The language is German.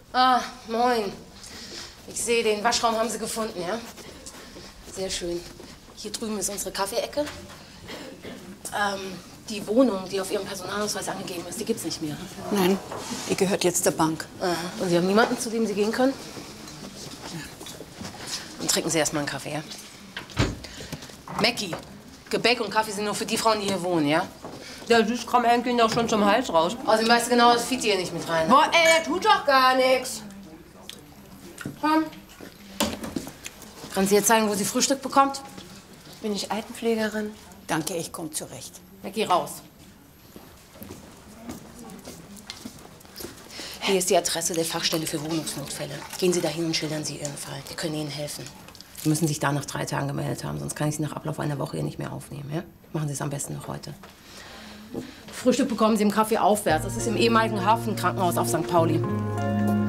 Ah, moin. Ich sehe, den Waschraum haben Sie gefunden, ja? Sehr schön. Hier drüben ist unsere Kaffeeecke. Die Wohnung, die auf Ihrem Personalausweis angegeben ist, die gibt's nicht mehr. Nein, die gehört jetzt der Bank. Und Sie haben niemanden, zu dem Sie gehen können? Dann trinken Sie erst mal einen Kaffee, ja? Mackie, Gebäck und Kaffee sind nur für die Frauen, die hier wohnen, ja? Der Süßkram hängt Ihnen doch schon zum Hals raus. Außerdem weißt du genau, das Fitti hier nicht mit rein. Boah, ey, der tut doch gar nichts. Komm. Kann sie jetzt zeigen, wo sie Frühstück bekommt? Bin ich Altenpflegerin? Danke, ich komme zurecht. Mackie, raus. Hier ist die Adresse der Fachstelle für Wohnungsnotfälle. Gehen Sie dahin und schildern Sie Ihren Fall. Die können Ihnen helfen. Sie müssen sich da nach 3 Tagen gemeldet haben, sonst kann ich Sie nach Ablauf einer Woche hier nicht mehr aufnehmen. Ja? Machen Sie es am besten noch heute. Frühstück bekommen Sie im Café aufwärts. Das ist im ehemaligen Hafenkrankenhaus auf St. Pauli.